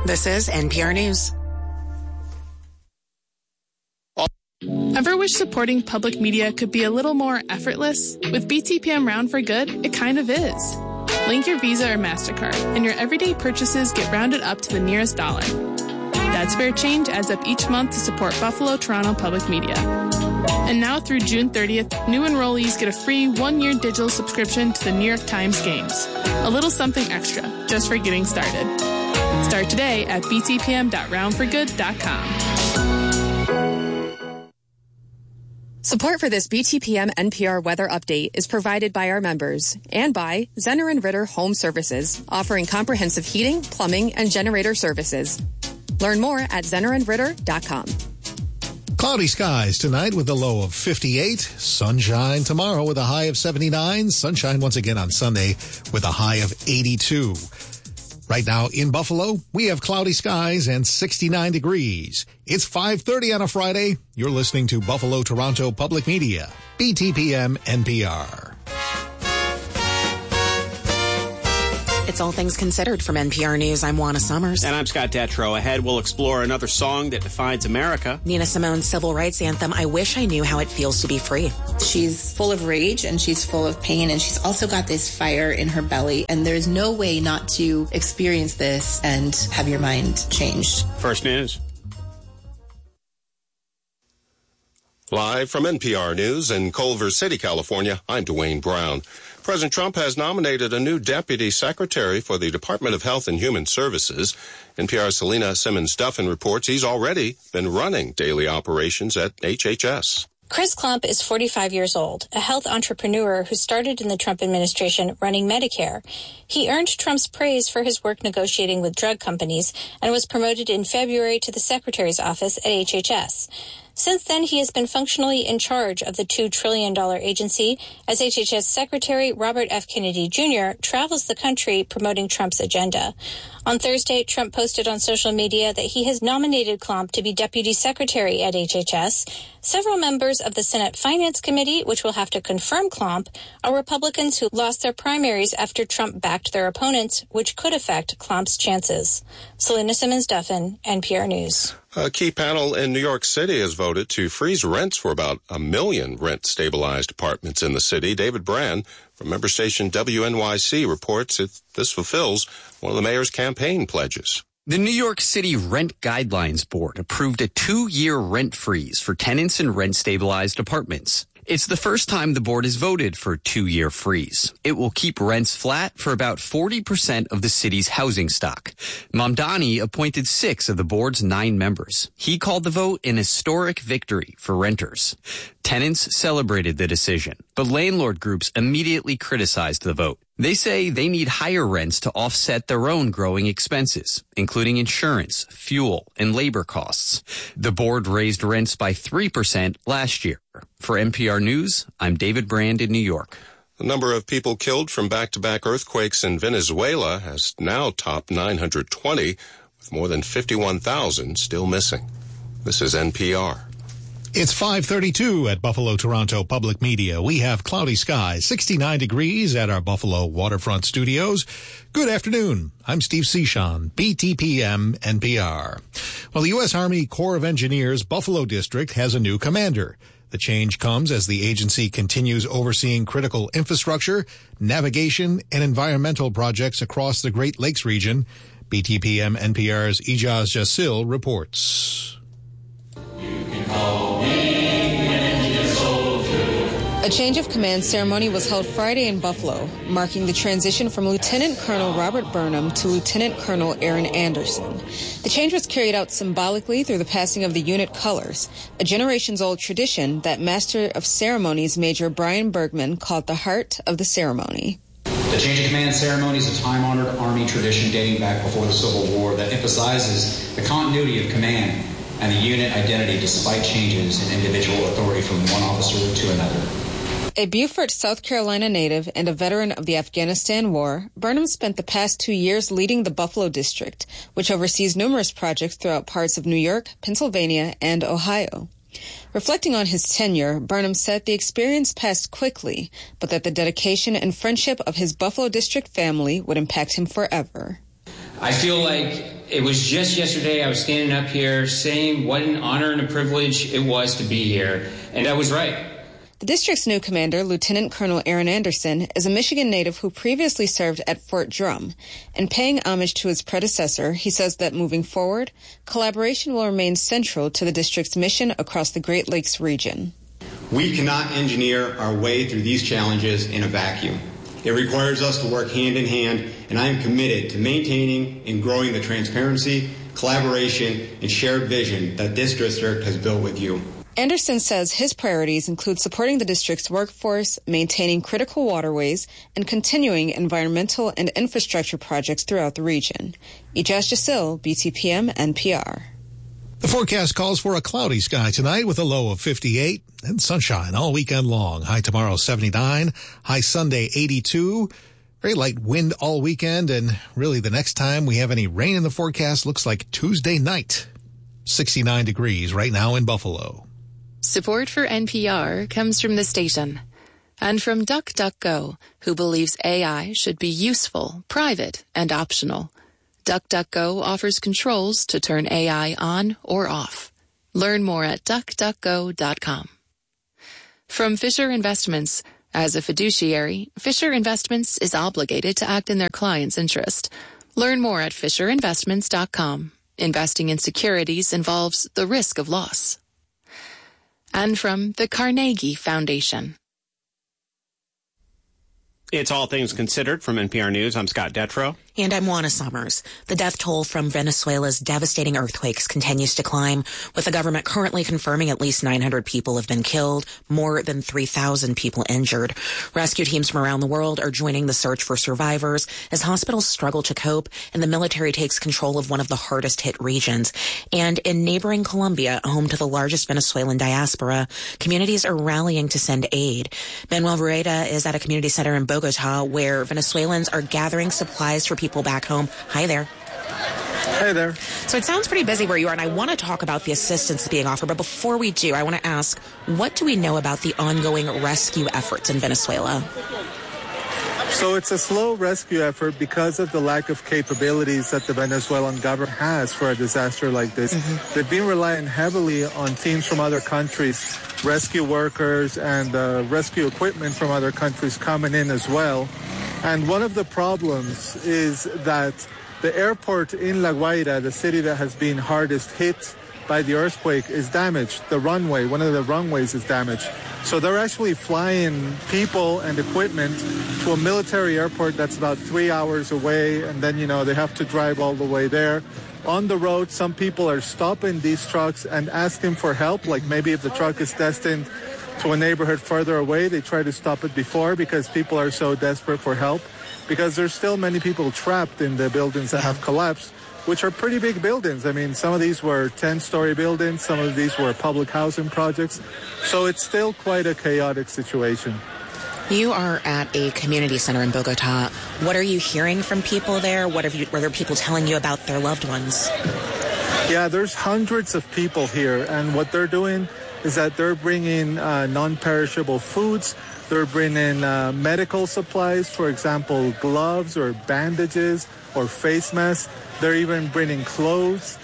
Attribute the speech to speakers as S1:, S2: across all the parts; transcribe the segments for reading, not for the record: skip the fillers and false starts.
S1: This is NPR News.
S2: Ever wish supporting public media could be a little more effortless? With BTPM Round for Good, it kind of is. Link your Visa or MasterCard, and your everyday purchases get rounded up to the nearest dollar. That's fair change adds up each month to support Buffalo Toronto Public Media. And now through June 30th, new enrollees get a free 1-year digital subscription to the New York Times Games. A little something extra, just for getting started. Start today at btpm.roundforgood.com.
S3: Support for this BTPM NPR weather update is provided by our members and by Zenner & Ritter Home Services, offering comprehensive heating, plumbing, and generator services. Learn more at zennerandritter.com.
S4: Cloudy skies tonight with a low of 58. Sunshine tomorrow with a high of 79. Sunshine once again on Sunday with a high of 82. Right now in Buffalo, we have cloudy skies and 69 degrees. It's 5:30 on a Friday. You're listening to Buffalo Toronto Public Media, BTPM NPR.
S1: It's All Things Considered from NPR News. I'm Juana Summers.
S5: And I'm Scott Detrow. Ahead, we'll explore another song that defines America.
S1: Nina Simone's civil rights anthem, I Wish I Knew How It Feels to Be Free.
S6: She's full of rage and she's full of pain, and she's also got this fire in her belly, and there's no way not to experience this and have your mind changed.
S5: First News.
S7: Live from NPR News in Culver City, California, I'm Dwayne Brown. President Trump has nominated a new deputy secretary for the Department of Health and Human Services. NPR's Selena Simmons-Duffin reports he's already been running daily operations at HHS.
S8: Chris Klump is 45 years old, a health entrepreneur who started in the Trump administration running Medicare. He earned Trump's praise for his work negotiating with drug companies and was promoted in February to the secretary's office at HHS. Since then, he has been functionally in charge of the $2 trillion agency as HHS Secretary Robert F. Kennedy Jr. travels the country promoting Trump's agenda. On Thursday, Trump posted on social media that he has nominated Klump to be deputy secretary at HHS. Several members of the Senate Finance Committee, which will have to confirm Klump, are Republicans who lost their primaries after Trump backed their opponents, which could affect Klump's chances. Selena Simmons-Duffin, NPR News.
S7: A key panel in New York City has voted to freeze rents for about 1 million rent-stabilized apartments in the city. David Brand from member station WNYC reports that this fulfills one of the mayor's campaign pledges.
S9: The New York City Rent Guidelines Board approved a 2-year rent freeze for tenants in rent-stabilized apartments. It's the first time the board has voted for a 2-year freeze. It will keep rents flat for about 40% of the city's housing stock. Mamdani appointed 6 of the board's 9 members. He called the vote an historic victory for renters. Tenants celebrated the decision, but landlord groups immediately criticized the vote. They say they need higher rents to offset their own growing expenses, including insurance, fuel, and labor costs. The board raised rents by 3% last year. For NPR News, I'm David Brand in New York.
S7: The number of people killed from back-to-back earthquakes in Venezuela has now topped 920, with more than 51,000 still missing. This is NPR.
S4: It's 5:32 at Buffalo Toronto Public Media. We have cloudy skies, 69 degrees at our Buffalo waterfront studios. Good afternoon. I'm Steve Cichon, BTPM NPR. Well, the U.S. Army Corps of Engineers Buffalo District has a new commander. The change comes as the agency continues overseeing critical infrastructure, navigation, and environmental projects across the Great Lakes region. BTPM NPR's Ijaz Jasil reports.
S10: A change of command ceremony was held Friday in Buffalo, marking the transition from Lieutenant Colonel Robert Burnham to Lieutenant Colonel Aaron Anderson. The change was carried out symbolically through the passing of the unit colors, a generations-old tradition that Master of Ceremonies Major Brian Bergman called the heart of the ceremony.
S11: The change of command ceremony is a time-honored Army tradition dating back before the Civil War that emphasizes the continuity of command and the unit identity despite changes in individual authority from one officer to another.
S10: A Beaufort, South Carolina native and a veteran of the Afghanistan War, Burnham spent the past 2 years leading the Buffalo District, which oversees numerous projects throughout parts of New York, Pennsylvania, and Ohio. Reflecting on his tenure, Burnham said the experience passed quickly, but that the dedication and friendship of his Buffalo District family would impact him forever.
S12: I feel like it was just yesterday I was standing up here saying what an honor and a privilege it was to be here, and I was right.
S10: The district's new commander, Lieutenant Colonel Aaron Anderson, is a Michigan native who previously served at Fort Drum. In paying homage to his predecessor, he says that moving forward, collaboration will remain central to the district's mission across the Great Lakes region.
S13: We cannot engineer our way through these challenges in a vacuum. It requires us to work hand in hand, and I am committed to maintaining and growing the transparency, collaboration, and shared vision that this district has built with you.
S10: Anderson says his priorities include supporting the district's workforce, maintaining critical waterways, and continuing environmental and infrastructure projects throughout the region. Ijaz Jasil, BTPM NPR.
S4: The forecast calls for a cloudy sky tonight with a low of 58 and sunshine all weekend long. High tomorrow 79, high Sunday 82. Very light wind all weekend, and really the next time we have any rain in the forecast looks like Tuesday night. 69 degrees right now in Buffalo.
S14: Support for NPR comes from the station and from DuckDuckGo, who believes AI should be useful, private, and optional. DuckDuckGo offers controls to turn AI on or off. Learn more at duckduckgo.com. From Fisher Investments. As a fiduciary, Fisher Investments is obligated to act in their client's interest. Learn more at fisherinvestments.com. Investing in securities involves the risk of loss. And from the Carnegie Foundation.
S5: It's All Things Considered from NPR News. I'm Scott Detrow.
S1: And I'm Juana Summers. The death toll from Venezuela's devastating earthquakes continues to climb, with the government currently confirming at least 900 people have been killed, more than 3,000 people injured. Rescue teams from around the world are joining the search for survivors as hospitals struggle to cope and the military takes control of one of the hardest hit regions. And in neighboring Colombia, home to the largest Venezuelan diaspora, communities are rallying to send aid. Manuel Rueda is at a community center in Bogota where Venezuelans are gathering supplies for people back home. Hi there.
S15: Hey there.
S1: So it sounds pretty busy where you are, and I want to talk about the assistance being offered. But before we do, I want to ask, what do we know about the ongoing rescue efforts in Venezuela?
S15: So it's a slow rescue effort because of the lack of capabilities that the Venezuelan government has for a disaster like this. Mm-hmm. They've been relying heavily on teams from other countries, rescue workers and rescue equipment from other countries coming in as well. And one of the problems is that the airport in La Guaira, the city that has been hardest hit by the earthquake, is damaged. The runway, one of the runways is damaged. So they're actually flying people and equipment to a military airport that's about 3 hours away, and then, they have to drive all the way there. On the road, some people are stopping these trucks and asking for help, like maybe if the truck is destined to a neighborhood further away, they try to stop it before because people are so desperate for help, because there's still many people trapped in the buildings that have collapsed, which are pretty big buildings. I mean, some of these were 10-story buildings, some of these were public housing projects, so it's still quite a chaotic situation.
S1: You are at a community center in Bogota. What are you hearing from people there? What are people telling you about their loved ones?
S15: Yeah, there's hundreds of people here, and what they're doing is that they're bringing non-perishable foods. They're bringing medical supplies, for example, gloves or bandages or face masks. They're even bringing clothes.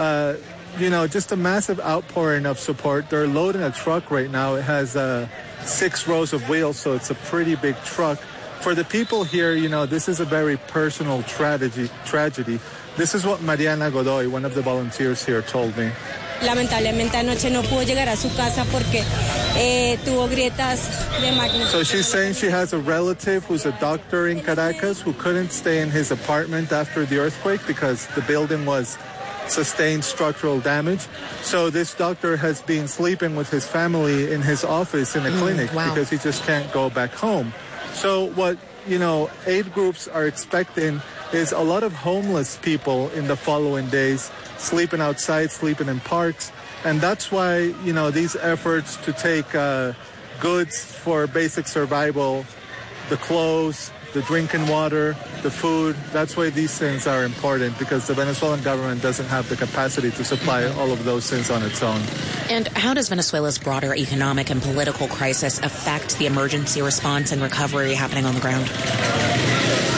S15: Just a massive outpouring of support. They're loading a truck right now. It has 6 rows of wheels, so it's a pretty big truck. For the people here, this is a very personal tragedy. This is what Mariana Godoy, one of the volunteers here, told me.
S16: Lamentablemente anoche no pudo llegar a su casa porque tuvo grietas de magnesia.
S15: So she's saying she has a relative who's a doctor in Caracas who couldn't stay in his apartment after the earthquake because the building sustained structural damage. So this doctor has been sleeping with his family in his office in a clinic because he just can't go back home. So what, aid groups are expecting is a lot of homeless people in the following days, sleeping outside, sleeping in parks. And that's why, these efforts to take goods for basic survival, the clothes, the drinking water, the food, that's why these things are important, because the Venezuelan government doesn't have the capacity to supply all of those things on its own.
S1: And how does Venezuela's broader economic and political crisis affect the emergency response and recovery happening on the ground?
S15: Well,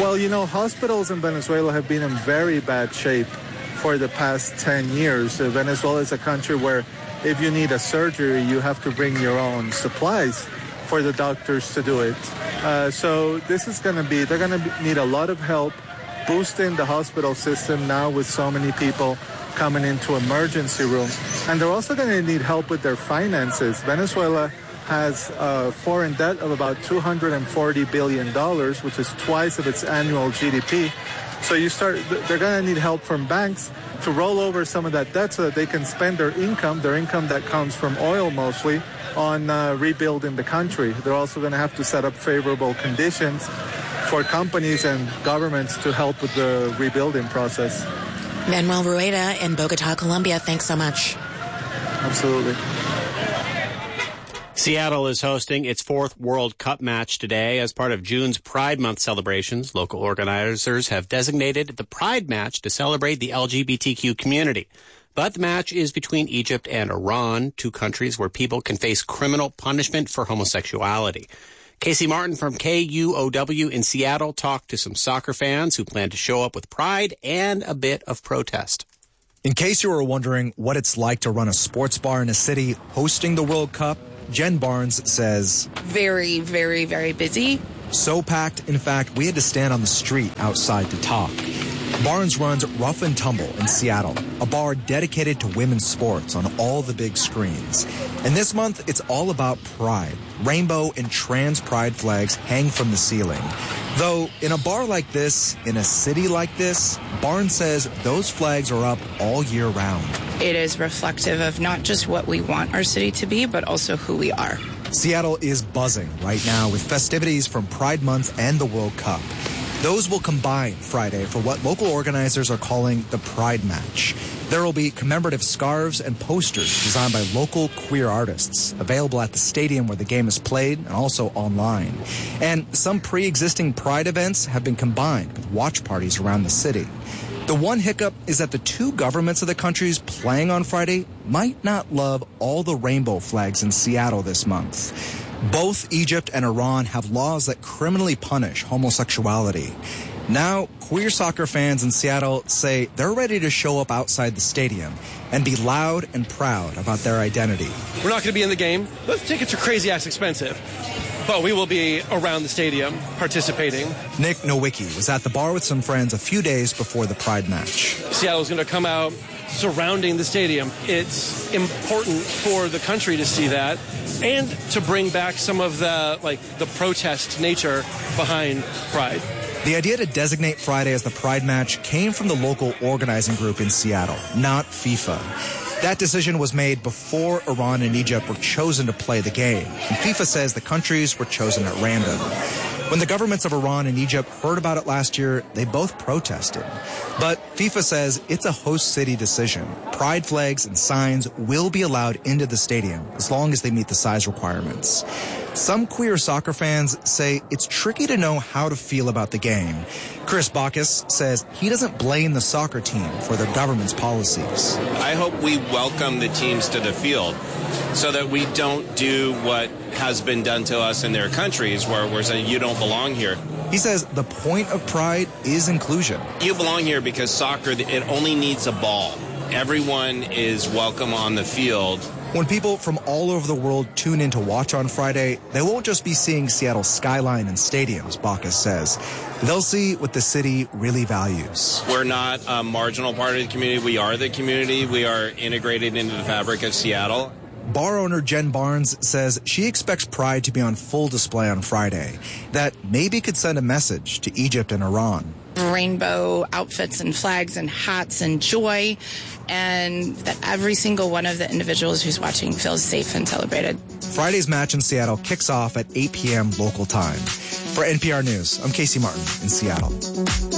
S15: Well, hospitals in Venezuela have been in very bad shape for the past 10 years. Venezuela is a country where if you need a surgery, you have to bring your own supplies for the doctors to do it. So this is they're going to need a lot of help boosting the hospital system now with so many people coming into emergency rooms. And they're also going to need help with their finances. Venezuela has a foreign debt of about $240 billion, which is twice of its annual GDP. So they're going to need help from banks to roll over some of that debt so that they can spend their income that comes from oil mostly, on rebuilding the country. They're also going to have to set up favorable conditions for companies and governments to help with the rebuilding process.
S1: Manuel Rueda in Bogota, Colombia, thanks so much.
S15: Absolutely.
S5: Seattle is hosting its 4th World Cup match today. As part of June's Pride Month celebrations, local organizers have designated the Pride Match to celebrate the LGBTQ community. But the match is between Egypt and Iran, 2 countries where people can face criminal punishment for homosexuality. Casey Martin from KUOW in Seattle talked to some soccer fans who plan to show up with pride and a bit of protest.
S17: In case you were wondering what it's like to run a sports bar in a city hosting the World Cup, Jen Barnes says,
S18: very, very, very busy.
S17: So packed, in fact, we had to stand on the street outside to talk. Barnes runs Rough and Tumble in Seattle, a bar dedicated to women's sports on all the big screens. And this month, it's all about pride. Rainbow and trans pride flags hang from the ceiling. Though, in a bar like this, in a city like this, Barnes says those flags are up all year round.
S18: It is reflective of not just what we want our city to be, but also who we are.
S17: Seattle is buzzing right now with festivities from Pride Month and the World Cup. Those will combine Friday for what local organizers are calling the Pride Match. There will be commemorative scarves and posters designed by local queer artists, available at the stadium where the game is played and also online. And some pre-existing Pride events have been combined with watch parties around the city. The one hiccup is that the 2 governments of the countries playing on Friday might not love all the rainbow flags in Seattle this month. Both Egypt and Iran have laws that criminally punish homosexuality. Now, queer soccer fans in Seattle say they're ready to show up outside the stadium and be loud and proud about their identity.
S19: We're not going to be in the game. Those tickets are crazy-ass expensive. But we will be around the stadium participating.
S17: Nick Nowicki was at the bar with some friends a few days before the Pride Match.
S19: Seattle's going to come out surrounding the stadium. It's important for the country to see that and to bring back some of the protest nature behind Pride.
S17: The idea to designate Friday as the Pride Match came from the local organizing group in Seattle, not FIFA. That decision was made before Iran and Egypt were chosen to play the game, and FIFA says the countries were chosen at random. When the governments of Iran and Egypt heard about it last year, they both protested. But FIFA says it's a host city decision. Pride flags and signs will be allowed into the stadium as long as they meet the size requirements. Some queer soccer fans say it's tricky to know how to feel about the game. Chris Bacchus says he doesn't blame the soccer team for their government's policies.
S20: I hope we welcome the teams to the field so that we don't do what has been done to us in their countries where we're saying you don't belong here.
S17: He says the point of Pride is inclusion.
S20: You belong here because soccer, it only needs a ball. Everyone is welcome on the field.
S17: When people from all over the world tune in to watch on Friday, they won't just be seeing Seattle's skyline and stadiums, Bacchus says. They'll see what the city really values.
S20: We're not a marginal part of the community. We are the community. We are integrated into the fabric of Seattle.
S17: Bar owner Jen Barnes says she expects Pride to be on full display on Friday. That maybe could send a message to Egypt and Iran.
S18: Rainbow outfits and flags and hats and joy, and that every single one of the individuals who's watching feels safe and celebrated.
S17: Friday's match in Seattle kicks off at 8 p.m. local time. For NPR News, I'm Casey Martin in Seattle.